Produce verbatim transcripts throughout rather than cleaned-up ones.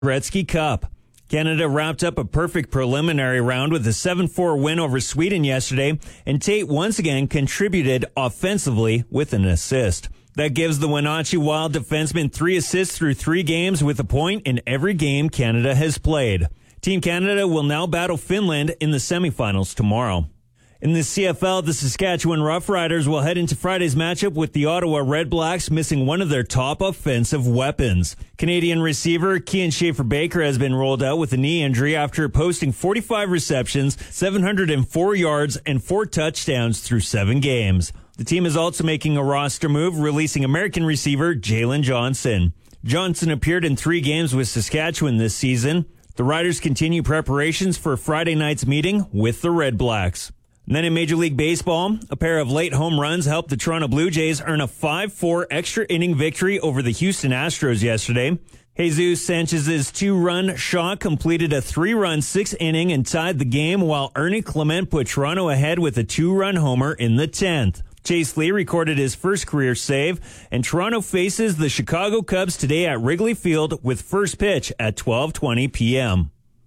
Gretzky Cup. Canada wrapped up a perfect preliminary round with a seven four win over Sweden yesterday, and Tate once again contributed offensively with an assist. That gives the Wenatchee Wild defenseman three assists through three games with a point in every game Canada has played. Team Canada will now battle Finland in the semifinals tomorrow. In the C F L, the Saskatchewan Roughriders will head into Friday's matchup with the Ottawa Redblacks, missing one of their top offensive weapons. Canadian receiver Kian Schaefer-Baker has been rolled out with a knee injury after posting forty-five receptions, seven hundred four yards, and four touchdowns through seven games. The team is also making a roster move, releasing American receiver Jalen Johnson. Johnson appeared in three games with Saskatchewan this season. The Riders continue preparations for Friday night's meeting with the Redblacks. And then in Major League Baseball, a pair of late home runs helped the Toronto Blue Jays earn a five four extra inning victory over the Houston Astros yesterday. Jesus Sanchez's two-run shot completed a three-run sixth inning and tied the game, while Ernie Clement put Toronto ahead with a two-run homer in the tenth. Chase Lee recorded his first career save, and Toronto faces the Chicago Cubs today at Wrigley Field with first pitch at twelve twenty p.m.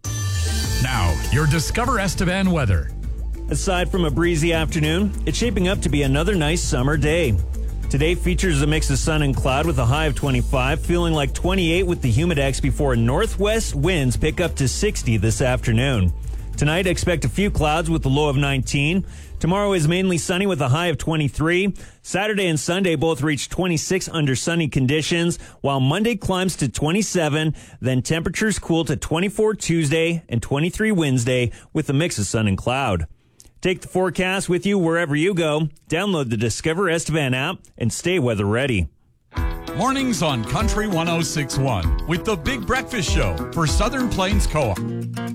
Now, your Discover Estevan weather. Aside from a breezy afternoon, it's shaping up to be another nice summer day. Today features a mix of sun and cloud with a high of twenty-five, feeling like twenty-eight with the humidex before northwest winds pick up to sixty this afternoon. Tonight, expect a few clouds with a low of nineteen. Tomorrow is mainly sunny with a high of twenty-three. Saturday and Sunday both reach twenty-six under sunny conditions, while Monday climbs to twenty-seven. Then temperatures cool to twenty-four Tuesday and twenty-three Wednesday with a mix of sun and cloud. Take the forecast with you wherever you go. Download the Discover Estevan app and stay weather ready. Mornings on Country one oh six point one with the Big Breakfast Show for Southern Plains Co-op.